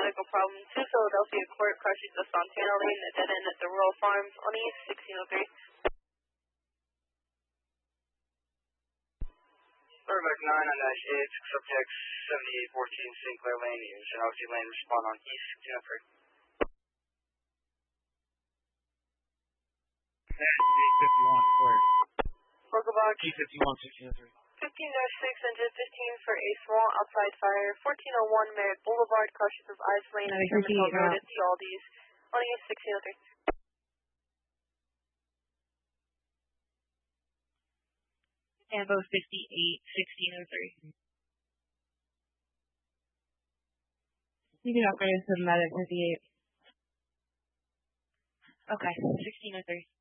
medical problem. 2 Philadelphia Court, crashes the Fontana Lane, a dead end at the Rural Farms on East 1603. Perfect 9 on dash 8, subject 7814 Sinclair Lane, use Chinook Lane, respond on East 1603. Dash 851 Court. Local box. G51 1603. 15-6 engine 15 for a small outside fire. 1401 Merritt Boulevard, crashes of Ice Lane and Terminal Road at the Aldi's on East 1603. Ambo 58 1603. You can upgrade to medic 58. Okay, 1603.